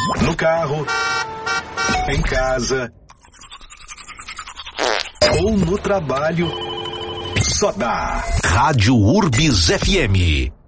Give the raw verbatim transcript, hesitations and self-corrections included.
No carro, em casa ou no trabalho, só dá Rádio Urbis F M.